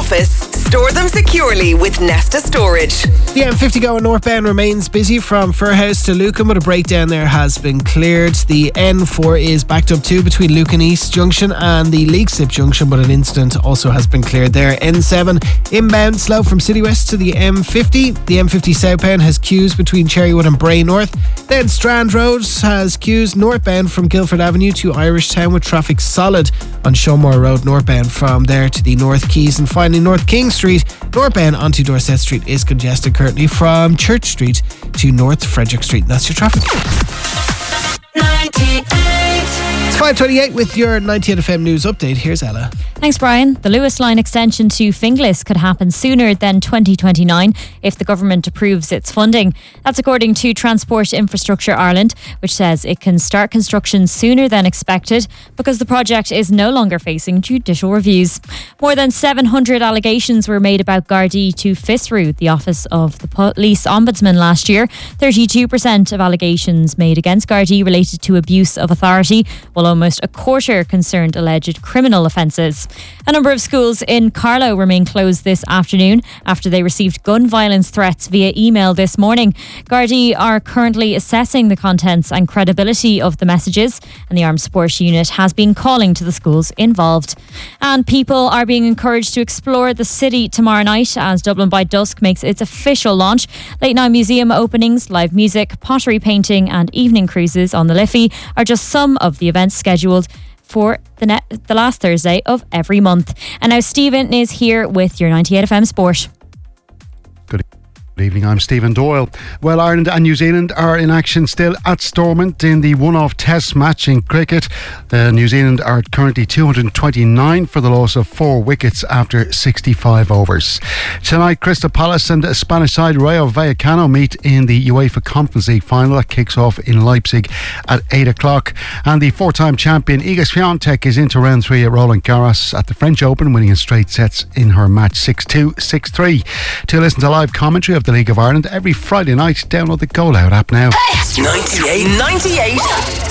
office. Store them securely with Nesta Storage. The M50 going northbound remains busy from Firhouse to Lucan, but a breakdown there has been cleared. The N4 is backed up too between Lucan East Junction and the Leixlip Junction, but an incident also has been cleared there. N7 inbound slow from City West to the M50. The M50 southbound has queues between Cherrywood and Bray North. Then Strand Road has queues northbound from Guildford Avenue to Irish Town, with traffic solid on Showmore Road northbound from there to the North Quays. And finally, North King Street northbound onto Dorset Street is congested currently from Church Street to North Frederick Street. And that's your traffic. 98. It's 5:28 with your 98 FM news update. Here's Ella. Thanks, Brian. The Lewis Line extension to Finglas could happen sooner than 2029 if the government approves its funding. That's according to Transport Infrastructure Ireland, which says it can start construction sooner than expected because the project is no longer facing judicial reviews. More than 700 allegations were made about Gardaí to FISRU, the Office of the Police Ombudsman, last year. 32% of allegations made against Gardaí related to abuse of authority, while almost a quarter concerned alleged criminal offences. A number of schools in Carlow remain closed this afternoon after they received gun violence threats via email this morning. Gardaí are currently assessing the contents and credibility of the messages, and the Armed Support Unit has been calling to the schools involved. And people are being encouraged to explore the city tomorrow night as Dublin by Dusk makes its official launch. Late night museum openings, live music, pottery painting and evening cruises on the Liffey are just some of the events scheduled for the last Thursday of every month. And now Stephen is here with your 98 FM Sport. Good evening, I'm Stephen Doyle. Well, Ireland and New Zealand are in action still at Stormont in the one-off test match in cricket. New Zealand are currently 229 for the loss of 4 wickets after 65 overs. Tonight, Crystal Palace and Spanish side Rayo Vallecano meet in the UEFA Conference League final that kicks off in Leipzig at 8 o'clock. And the 4-time champion Iga Swiatek is into round 3 at Roland Garros at the French Open, winning in straight sets in her match 6-2, 6-3. To listen to live commentary of the League of Ireland every Friday night, download the Go Loud app now. 98